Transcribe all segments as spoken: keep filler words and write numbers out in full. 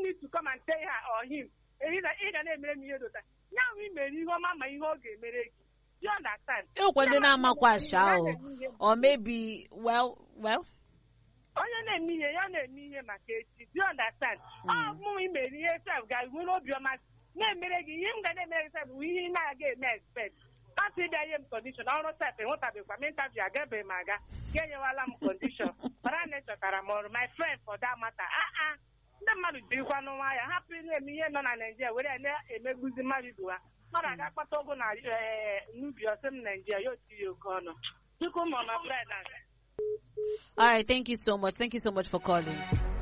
need to come and tell her or him. Ị ga na-emere m ihe dota. Ya we mere ihe ọma ma ihe ọ ga-emere gị. You understand? Ekwe ndị na-amakwa asha o. Or maybe well, well. Onye na-eme ihe ya na-eme ihe maka echi. You understand? Ọ mụ imere ihe sef ga-enwe obiọma na-emere gị ihe m ga na-emere gị sef bụ ihe ị na-aga eme expect. Kasị bịa ihe m condition ọrụ sef enwetabekwa m interview agabeghị m aga ga-enyewala m condition mara na echọtara m ọrụ my friend for that matter. Ah ah. Ndị mmadụ jirikwa n'ụwa ya hapụ na-eme ihe nọ na Naịjirịa were na-emegbuzi mmadụ ibu ha mmadụ aga akpata ọgwụ na n'ubi ọsị m Naịjirịa ya otiri oke ọnụ chukwu mọ ma breda. All right, thank you so much. Thank you so much for calling.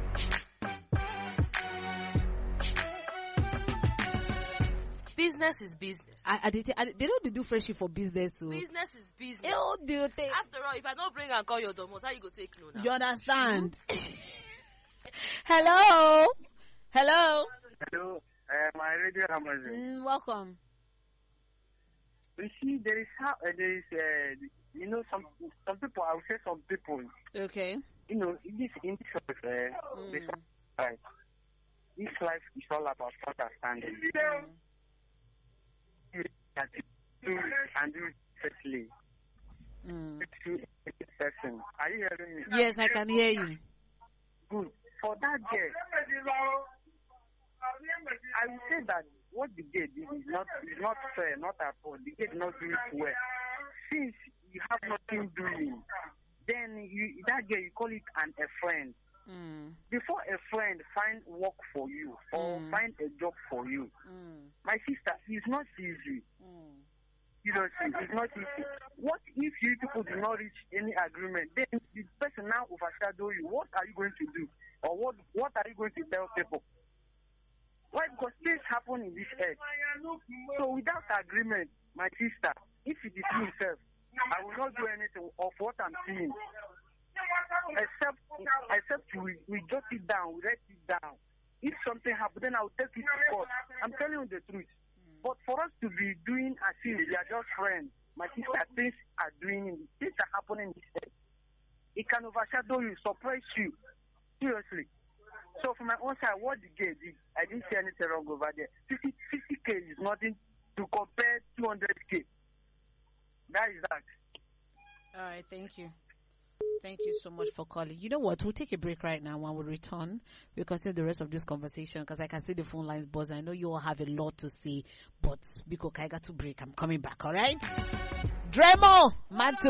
Business is business. I, I, did, I, they don't do friendship for business. So. Business is business. Ew, do you think? After all, if I don't bring and call your domot, how you go take no now? You understand? Hello? Hello? Hello, uh, my radio Amazon. Mm, welcome. You see, there is how uh, there is, uh, you know, some some people. I would say some people. Okay. You know, in this in this life, uh, Mm. this life, this life is all about understanding. Mm. That you do and do safely. Mm. To a person. Are you hearing me? Yes, I can hear you. Good. For that girl, I would say that what the girl did is not is not fair, not at all. The girl did not do it well. Since you have nothing doing, then you that girl you call it an a friend. Mm. Before a friend find work for you or Mm. find a job for you, Mm. my sister, it's not easy. Mm. You know, see, it's not easy. What if you people do not reach any agreement? Then the person now overshadow you. What are you going to do? Or what what are you going to tell people? Why? Because things happen in this earth. So without agreement, my sister, if it is yourself, I will not do anything of what I'm seeing. Except except we, we jot it down, we write it down. If something happens, then I will take it to court. I'm telling you the truth. But for us to be doing as if we are just friends, my sister, things are doing, things are happening in this earth. It can overshadow you, surprise you. Seriously. So from my own side, what the girl did, I didn't see anything wrong over there. fifty, fifty K is nothing to compare two hundred K. That is that. All right, thank you. Thank you so much for calling. You know what? We'll take a break right now. When we return, we'll continue the rest of this conversation because I can see the phone lines buzzing. I know you all have a lot to say, but because I got to break, I'm coming back, all right? Dremo, man to